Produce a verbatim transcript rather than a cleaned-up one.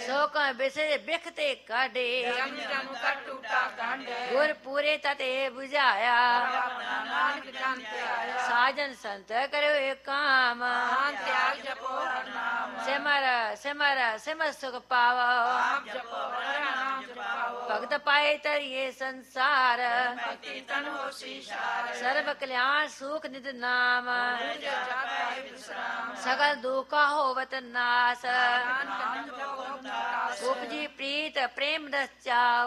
ਸੋ ਕਾ ਬਿਸੇ ਬਿਖਤੇ ਕਾਢੇ ਜਮ ਜਮ ਕਰ ਟੂਟਾ ਕੰਡ ਗੁਰ ਪੂਰੇ ਤਤੇ 부ਝਾਇਆ ਆਪਣਾ ਨਾਨਕ ਜਨ ਤੇ ਆਇਆ ਸਾਜਨ ਸੰਤ ਕਰਿਓ ਏਕ ਕਾਮ ਨਾਮ ਤਿਆਗ ਜਪੋ ਹਰ ਨਾਮ ਸਿਮਰ ਸਿਮਰ ਸਿਮਰ ਸੁਖ ਪਾਵੋ ਆਪ ਜਪੋ ਹਰ ਨਾਮ ਜਪਾਵੋ ਭਗਤ ਪਾਏ ਤਰੀਏ ਸੰਸਾਰ ਭਗਤੀ ਤਨ ਹੋਸੀ ਸਾਰ ਸਰਬ ਕਲਿਆਣ ਸੁਖ ਨਿਤ ਨਾਮ ਗੁਰ ਜਾਤਾ ਵਿਸਰਾਮ ਸਗਲ ਦੁਖਾ ਹੋਵਤ ਨਾਸ ਨਾਨਕ ਜਪੋ ਦਾਸ ਉਪਜੀ ਪ੍ਰੀਤ ਪ੍ਰੇਮ ਰਸ ਚਾਉ